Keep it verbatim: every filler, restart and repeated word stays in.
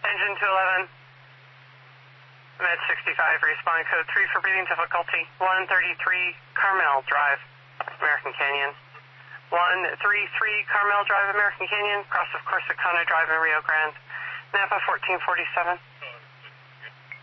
Engine two eleven. Med sixty-five, responding code three for breathing difficulty. one thirty-three Carmel Drive, American Canyon. one thirty-three Carmel Drive, American Canyon, cross of Corsicana Drive in Rio Grande. Napa fourteen forty-seven.